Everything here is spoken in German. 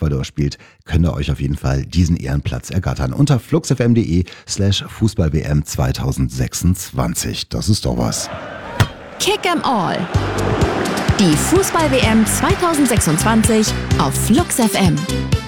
Ecuador spielt, könnt ihr euch auf jeden Fall diesen Ehrenplatz ergattern. Unter fluxfm.de/Fußball-WM 2026. Das ist doch was. Kick 'em All. Die Fußball-WM 2026 auf Flux FM.